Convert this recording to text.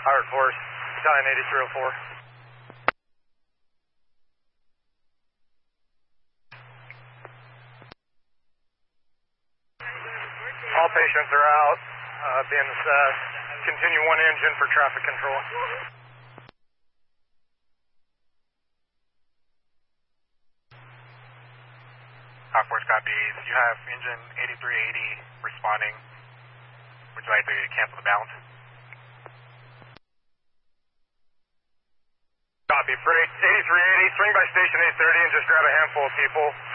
Howard Force, Battalion 8304. All patients are out, being assessed. Continue one engine for traffic control. Howard Force copies. You have engine 8380 responding. Would you like to cancel the balance? Copy. Freight 8380, swing by station 830 and just grab a handful of people.